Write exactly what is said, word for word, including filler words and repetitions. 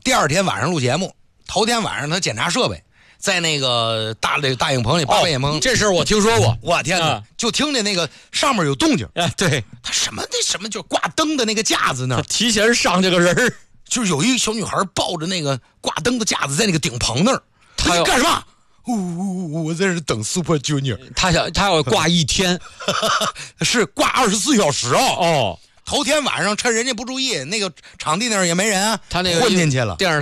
第二天晚上录节目，头天晚上他检查设备，在那个大这个大影棚里，八百影棚、 哦，这事儿我听说过。 我天哪、啊！就听见那个上面有动静。 哎，对， 他什么那什么就挂灯的那个架子那儿， 提前上这个人儿， 就是有一小女孩抱着那个挂灯的架子在那个顶棚那儿。 他干什么？呜、我在这等 Super Junior。 他想他要挂一天， 是挂二十四小时哦。 哦， 头天晚上趁人家不注意，那个场地那儿也没人啊， 他那个混进去了。 电视台。